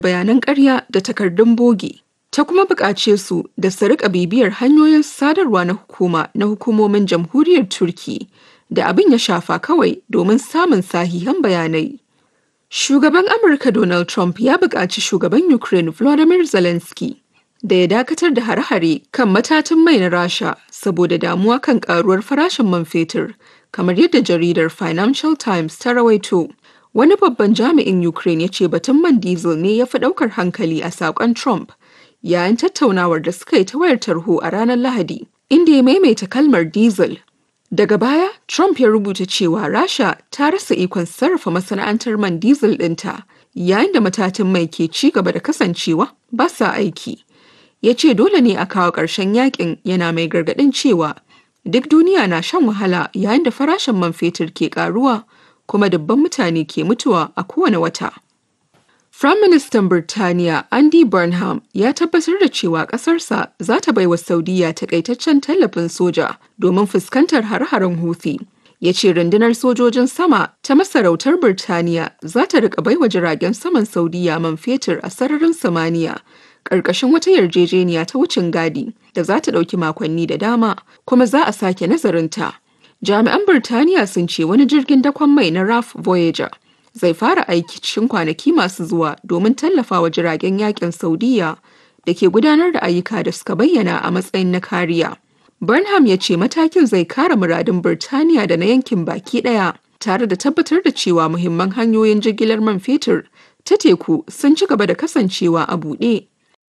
bayanan ƙarya da takardun bogi. Ta kuma buƙace su da su riƙa bibiyar hanyoyin sadarwa na hukuma na hukumomin Jamhuriyar Turki da abin ya shafa kawai domin samun sahihan bayanai. Shugaban Amurka Donald Trump ya buƙaci shugaban Ukraine Volodymyr Zelensky da ya dakatar da hare-hare kan matatun mai na Rasha saboda damuwa kan ƙaruwar farashin man fetur, kamar yadda jaridar Financial Times ta rawaito. Wani babban jami'in Ukraine ya ce batun man diesel ne ya fi ɗaukar hankali a saƙon Trump yayin tattaunawar da suka yi ta wayar tarho a ranar Lahadi, inda ya maimaita kalmar diesel. Daga baya, Trump ya rubuta cewa Rasha ta rasa ikon sarrafa masana'antar man diesel ɗinta yayin da matatun mai ke ci gaba da kasancewa ba sa aiki. Ya ce dole ne a kawo ƙarshen yakin, yana mai gargaɗin cewa duk duniya na shan wahala yayin da farashin man fetur ke ƙaruwa kuma dubban mutane ke mutuwa a kowane wata. Firaministan Birtaniya Andy Burnham ya tabbatar da cewa ƙasarsa za ta baiwa Saudiyya takaitaccen tallafin soja domin fuskantar har-haren Houthi. Ya ce rundunar sojojin sama ta masarautar Birtaniya za ta riƙa baiwa jiragen saman Saudiyya man fetur a sararin samaniya ƙarƙashin wata yarjejeniya ta wucin gadi da za ta ɗauki makonni da dama, kuma za a sake nazarinta. Jami'an Birtaniya sun ce wani jirgin dakon mai na RAF Voyager zai fara aiki cikin kwanaki masu zuwa domin tallafawa jiragen yakin Saudiyya da ke gudanar da ayyuka da suka bayyana a matsayin na kariya. Burnham ya ce matakin zai kare muradun Birtaniya da na yankin baki ɗaya, tare da tabbatar da cewa muhimman hanyoyin jigilar man fetur ta teku sun ci gaba da kasancewa a buɗe.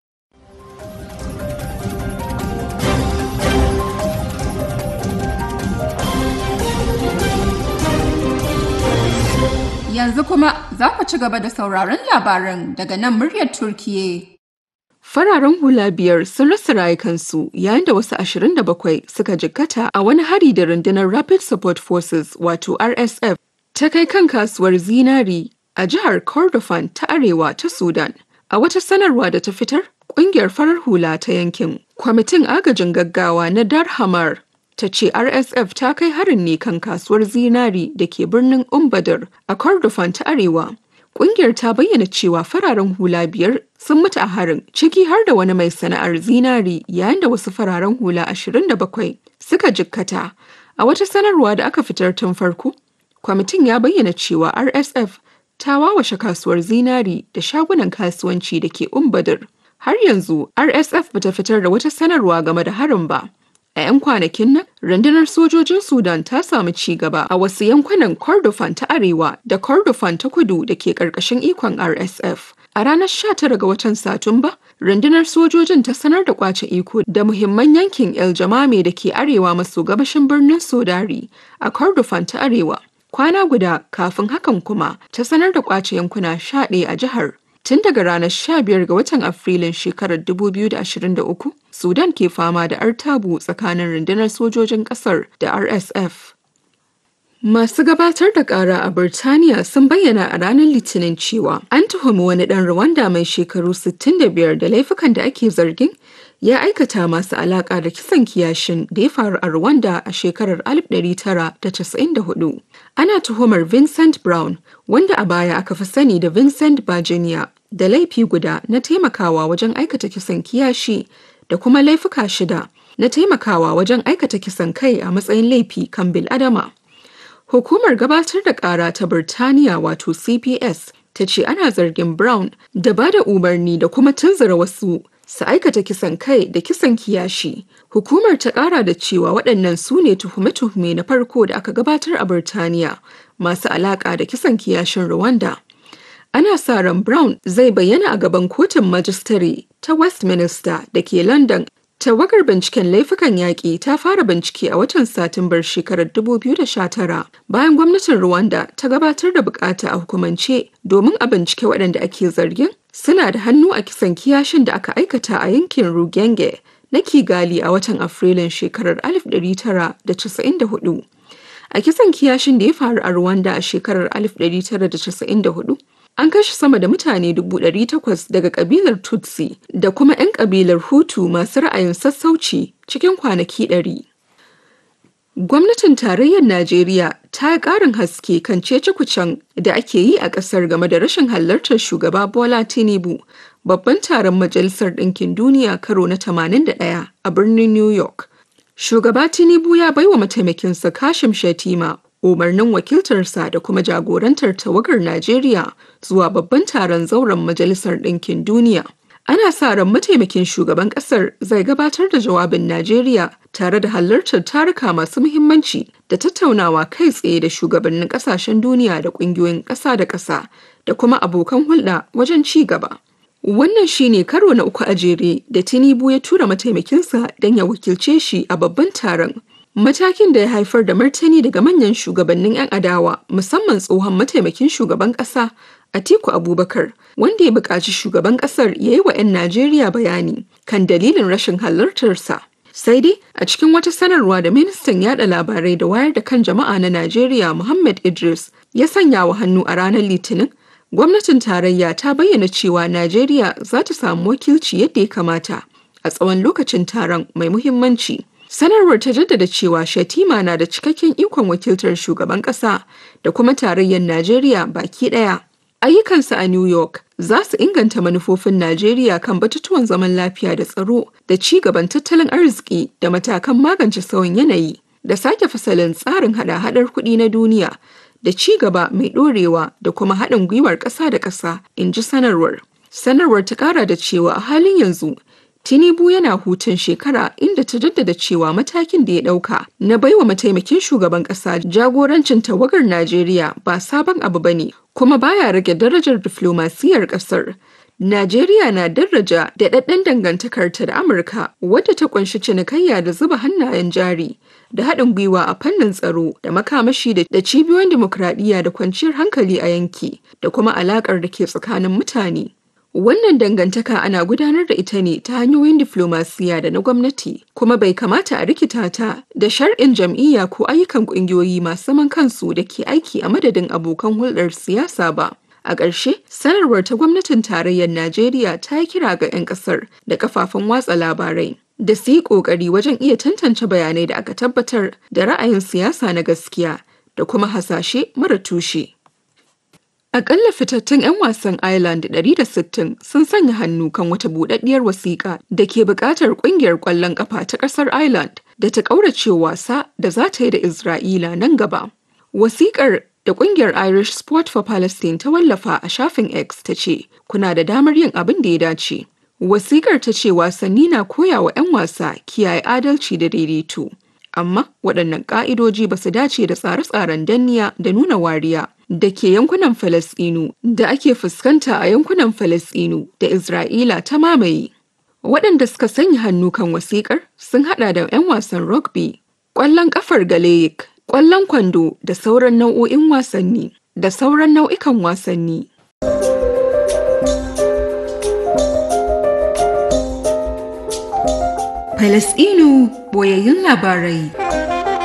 Yanzu kuma za ku ci gaba da sauraron labaran daga nan muryar Turkiyya. Fararen hula 5 sun rasa rayukansu yayin da wasu 27 suka jikkata a wani hari da rundunar Rapid Support Forces wato RSF ta kai kan kasuwar zinari a jihar Kordofan ta arewa ta Sudan. A wata sanarwa da ta fitar, ƙungiyar farar hula ta yankin, kwamitin agajin gaggawa na Dar Hamar, ta ce RSF ta kai harin ne kan kasuwar zinari da ke birnin Umbadar a Kordofan ta Arewa. Ƙungiyar ta bayyana cewa fararen hula 5 sun mutu a harin, ciki har da wani mai sana'ar zinari, yayin da wasu fararen hula 27 suka jikkata. A wata sanarwa da aka fitar tun farko, kwamitin ya bayyana cewa RSF ta wawashe kasuwar zinari da shagunan kasuwanci da ke Umbadar. Har yanzu RSF bata fitar da wata sanarwa game da harin ba. A 'yan kwanakin nan, rundunar sojojin Sudan ta samu ci gaba a wasu yankunan Kordofan ta Arewa da Kordofan ta Kudu da ke ƙarƙashin ikon RSF. A ranar 19 ga watan Satumba, rundunar sojojin ta sanar da ƙwace iko da muhimman yankin El Jamame da ke arewa maso gabashin birnin Sodari a Kordofan ta Arewa. Kwana guda kafin hakan kuma ta sanar da ƙwace yankuna 11 a jihar. Tun daga ranar 15 ga watan Afrilun shekarar 2023, Sudan ke fama da artabu tsakanin rundunar sojojin ƙasar da RSF. Masu gabatar da ƙara a Birtaniya sun bayyana a ranar Litinin cewa an tuhumi wani ɗan Rwanda mai shekaru 65 da laifukan da ake zargin ya aikata masu alaƙa da kisan kiyashin da ya faru a Rwanda a shekarar 1994. Ana tuhumar Vincent Brown, wanda a baya aka fi sani da Vincent Virginia, da laifi guda na taimakawa wajen aikata kisan kiyashi da kuma laifuka 6 na taimakawa wajen aikata kisan kai a matsayin laifi kan bil'adama. Hukumar gabatar da ƙara ta Birtaniya wato CPS ta ce ana zargin Brown da ba da umarni da kuma tunzura wasu su aikata kisan kai da kisan kiyashi. Hukumar ta ƙara da cewa waɗannan su ne tuhume-tuhume na farko da aka gabatar a Birtaniya masu alaƙa da kisan kiyashin Rwanda. Ana sa ran Brown zai bayyana a gaban kotun majistare ta Westminster da ke London. Tawagar binciken laifukan yaƙi ta fara bincike a watan Satumbar shekarar 2019 bayan gwamnatin Rwanda ta gabatar da bukata a hukumance domin a bincike waɗanda ake zargin suna da hannu a kisan kiyashin da aka aikata a yankin Rugenge na Kigali a watan Afrilun shekarar 1994. A kisan kiyashin da ya faru a Rwanda a shekarar 1994, an kashe sama da mutane 800,000 daga kabilar Tutsi da kuma 'yan kabilar Hutu masu ra'ayin sassauci cikin kwanaki 100. Gwamnatin tarayyar Najeriya ta yi ƙarin haske kan cece-kucen da ake yi a ƙasar game da rashin halartar shugaba Bola Tinubu babban taron Majalisar Ɗinkin Duniya karo na 81 a birnin New York. Shugaba Tinubu ya baiwa mataimakinsa Kashim Shettima umarnin wakiltarsa da kuma jagorantar tawagar Najeriya zuwa babban taron zauren Majalisar Ɗinkin Duniya. Ana sa ran mataimakin shugaban ƙasar zai gabatar da jawabin Najeriya tare da halartar taruka masu muhimmanci da tattaunawa kai tsaye da shugabannin ƙasashen duniya da ƙungiyoyin ƙasa da ƙasa da kuma abokan hulɗa wajen ci gaba. Wannan shine karo na uku a jere da Tinubu ya tura mataimakinsa don ya wakilce shi a babban taron. Matakin da ya haifar da martani daga manyan shugabannin 'yan adawa musamman tsohon mataimakin shugaban ƙasa Atiku Abubakar wanda ya buƙaci shugaban ƙasar ya yi wa 'yan Najeriya bayani kan dalilin rashin halartarsa. Sai dai a cikin wata sanarwa da ministan yada labarai da wayar da kan jama'a na Najeriya Muhammad Idris ya sanya wa hannu a ranar Litinin, gwamnatin tarayya ta bayyana cewa Najeriya za ta samu wakilci yadda ya kamata a tsawon lokacin taron mai muhimmanci. Sanarwar ta jaddada cewa Shettima na da cikakken ikon wakiltar shugaban ƙasa da kuma tarayyar Najeriya baki ɗaya. Ayyukansa a New York za su inganta manufofin Najeriya kan batutuwan zaman lafiya da tsaro da ci gaban tattalin arziki da matakan magance sauyin yanayi da sake fasalin tsarin hada-hadar kuɗi na duniya da ci gaba mai ɗorewa da kuma haɗin gwiwar ƙasa da ƙasa, in ji sanarwar. Sanarwar ta ƙara da cewa a halin yanzu Tinubu yana hutun shekara inda ta jaddada cewa matakin da ya ɗauka na baiwa mataimakin shugaban ƙasa jagorancin tawagar Najeriya ba sabon abu ba ne kuma baya rage darajar diflomasiyyar ƙasar. Najeriya na daraja daɗaɗɗen dangantakarta da Amurka wadda ta ƙunshi cinikayya da zuba hannayen jari da haɗin gwiwa a fannin tsaro da makamashi da cibiyoyin dimokuraɗiyya da kwanciyar hankali a yanki da kuma alaƙar da ke tsakanin mutane. Wannan dangantaka ana gudanar da ita ne ta hanyoyin diflomasiyya da na gwamnati, kuma bai kamata a rikita ta da shar'in jam'iyya ko ayyukan ƙungiyoyi masu zaman kansu da ke aiki a madadin abokan hulɗar siyasa ba. A ƙarshe, sanarwar ta gwamnatin tarayyar Najeriya ta yi kira ga 'yan ƙasar da kafafen watsa labarai da su yi ƙoƙari wajen iya tantance bayanai da aka tabbatar da ra'ayin siyasa na gaskiya da kuma hasashe mara tushe. Akalla fitattun 'yan wasan Ireland 160 sun sanya hannu kan wata buɗaɗɗiyar wasiƙa da ke buƙatar ƙungiyar ƙwallon ƙafa ta ƙasar Ireland da ta ƙaurace wasa da za ta yi da Isra'ila nan gaba. Wasiƙar da ƙungiyar Irish Sport for Palestine ta wallafa a shafin X ta ce, "Kuna da damar yin abin da ya dace." Wasiƙar ta ce wasanni na koya wa 'yan wasa kiyaye adalci da daidaito. Amma waɗannan ƙa'idoji ba su dace da tsare-tsaren danniya da nuna wariya da ke yankunan Falasɗinu da ake fuskanta a yankunan Falasɗinu da Isra'ila ta mamaye. Waɗanda suka sanya hannu kan wasiƙar sun haɗa da 'yan wasan rugby, ƙwallon ƙafar galayik, ƙwallon kwando da sauran nau'o'in wasanni da sauran nau'ikan wasanni. Falasɗinu boyayyun labarai.